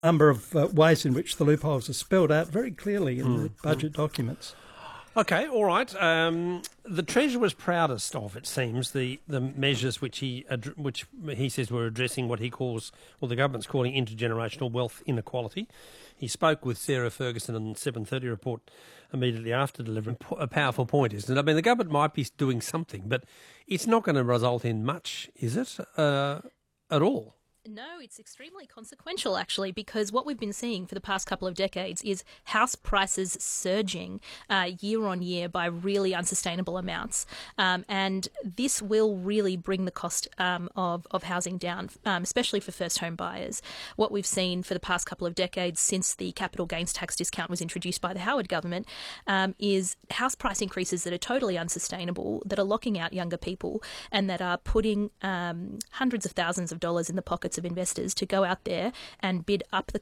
number of ways in which the loopholes are spelled out very clearly in the budget documents. Okay, all right. The Treasurer was proudest of, it seems, the measures which he says were addressing what he calls, or the government's calling, intergenerational wealth inequality. He spoke with Sarah Ferguson in the 7:30 report immediately after delivering. A powerful point, isn't it? I mean, the government might be doing something, but it's not going to result in much, is it, at all? No, it's extremely consequential, actually, because what we've been seeing for the past couple of decades is house prices surging year on year by really unsustainable amounts. And this will really bring the cost of housing down, especially for first home buyers. What we've seen for the past couple of decades since the capital gains tax discount was introduced by the Howard government is house price increases that are totally unsustainable, that are locking out younger people and that are putting hundreds of thousands of dollars in the pockets of investors to go out there and bid up the